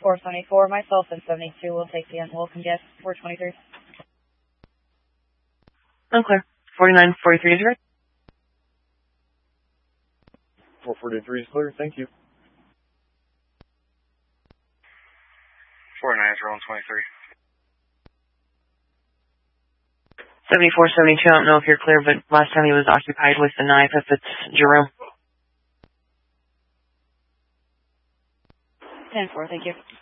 474, myself and 72 will take the unwelcome guest, 423. Unclear. 4943 is right. 443 is clear, thank you. 490123. 7472, I don't know if you're clear, but last time he was occupied with the knife, if it's Jerome. 10-4, thank you.